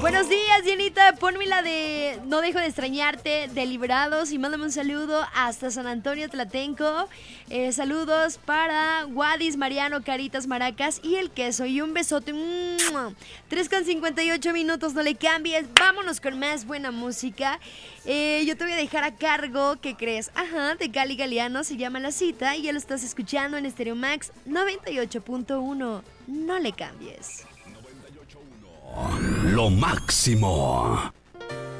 Buenos días, Dianita. Ponme la de No dejo de extrañarte, de Liberados, y mándame un saludo hasta San Antonio Tlatenco. Saludos para Guadis, Mariano, Caritas, Maracas y el queso. Y un besote. 3:58 minutos, no le cambies. Vámonos con más buena música. Yo te voy a dejar a cargo, ¿qué crees? Ajá, de Gali Galeano, se llama La Cita y ya lo estás escuchando en Stereo Max 98.1. No le cambies. Lo máximo.